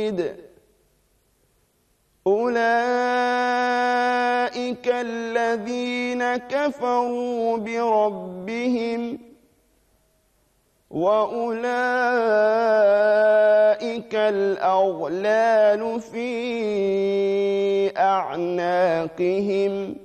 حميد أولئك الذين كفروا بربهم وأولئك الأغلال في أعناقهم